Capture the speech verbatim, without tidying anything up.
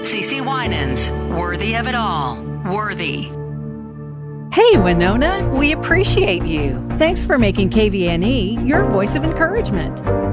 CeCe Winans, worthy of it all. Worthy. Hey, Winona, we appreciate you. Thanks for making K V N E your voice of encouragement.